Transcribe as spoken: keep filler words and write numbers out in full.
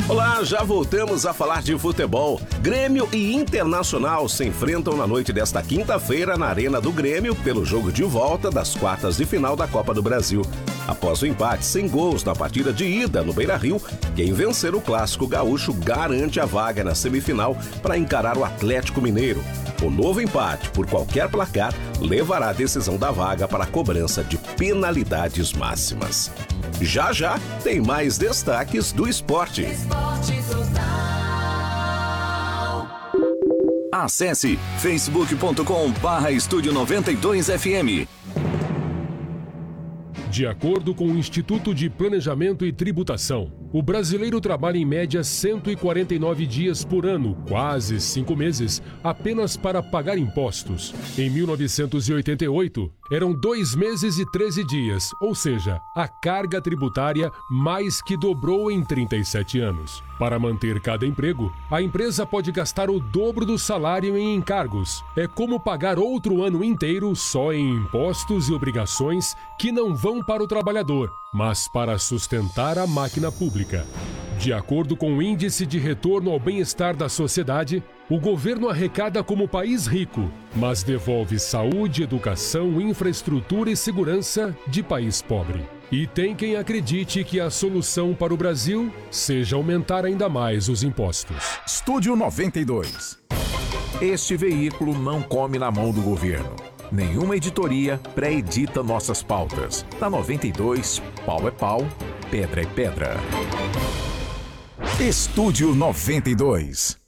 Olá, já voltamos a falar de futebol. Grêmio e Internacional se enfrentam na noite desta quinta-feira na Arena do Grêmio pelo jogo de volta das quartas de final da Copa do Brasil. Após o empate sem gols na partida de ida no Beira-Rio, quem vencer o clássico gaúcho garante a vaga na semifinal para encarar o Atlético Mineiro. O novo empate, por qualquer placar, levará a decisão da vaga para a cobrança de penalidades máximas. Já já tem mais destaques do esporte. Esporte Total. Acesse facebook ponto com barra estúdio noventa e dois F M. De acordo com o Instituto de Planejamento e Tributação, o brasileiro trabalha em média cento e quarenta e nove dias por ano, quase cinco meses, apenas para pagar impostos. Em mil novecentos e oitenta e oito, eram dois meses e treze dias, ou seja, a carga tributária mais que dobrou em trinta e sete anos. Para manter cada emprego, a empresa pode gastar o dobro do salário em encargos. É como pagar outro ano inteiro só em impostos e obrigações que não vão para o trabalhador, mas para sustentar a máquina pública. De acordo com o Índice de Retorno ao Bem-Estar da Sociedade, o governo arrecada como país rico, mas devolve saúde, educação, infraestrutura e segurança de país pobre. E tem quem acredite que a solução para o Brasil seja aumentar ainda mais os impostos. Estúdio noventa e dois. Este veículo não come na mão do governo. Nenhuma editoria pré-edita nossas pautas. Na noventa e dois, pau é pau, pedra é pedra. Estúdio noventa e dois.